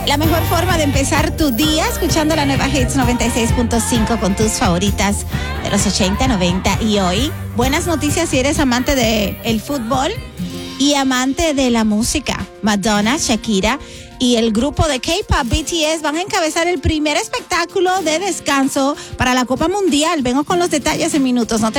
La mejor forma de empezar tu día escuchando la nueva Hits 96.5 con tus favoritas de los 80, 90 y hoy. Buenas noticias si eres amante del fútbol y amante de la música. Madonna, Shakira y el grupo de K-pop BTS van a encabezar el primer espectáculo de descanso para la Copa Mundial. Vengo con los detalles en minutos. No te